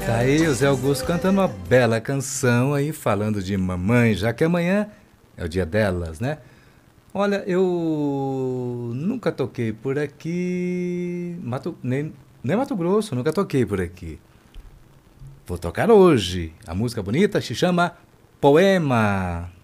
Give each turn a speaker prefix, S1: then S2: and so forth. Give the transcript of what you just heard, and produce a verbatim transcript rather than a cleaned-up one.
S1: Tá aí o Zé Augusto cantando uma bela canção aí, falando de mamãe, já que amanhã é o dia delas, né? Olha, eu nunca toquei por aqui, Mato, nem, nem Mato Grosso, nunca toquei por aqui. Vou tocar hoje. A música bonita se chama Poema.